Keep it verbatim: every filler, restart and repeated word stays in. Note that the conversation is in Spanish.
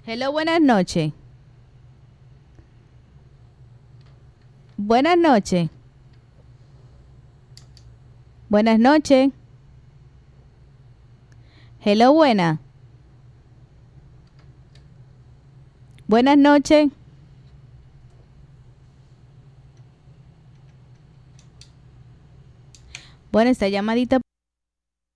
Hello, buenas noches. Buenas noches. Buenas noches. Hello, buena. Buenas noches. Bueno, esta llamadita